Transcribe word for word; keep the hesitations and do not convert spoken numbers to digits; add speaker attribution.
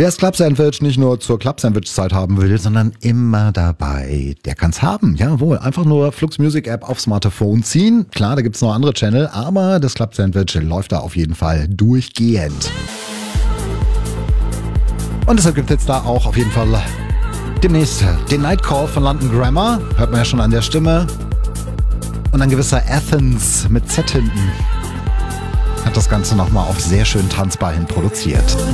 Speaker 1: Wer das Club Sandwich nicht nur zur Club Sandwich Zeit haben will, sondern immer dabei, der kann's haben. Jawohl, einfach nur Flux Music App aufs Smartphone ziehen. Klar, da gibt's noch andere Channel, aber das Club Sandwich läuft da auf jeden Fall durchgehend. Und deshalb gibt es jetzt da auch auf jeden Fall demnächst den Night Call von London Grammar. Hört man ja schon an der Stimme. Und ein gewisser Athens mit Z hinten hat das Ganze nochmal auf sehr schön tanzbar hin produziert.